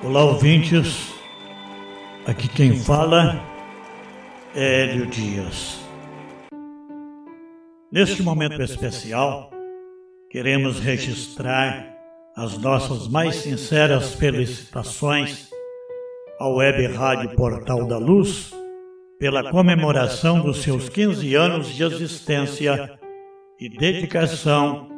Olá, ouvintes. Aqui quem fala é Hélio Dias. Neste momento especial, queremos registrar as nossas mais sinceras felicitações ao Web Rádio Portal da Luz pela comemoração dos seus 15 anos de existência e dedicação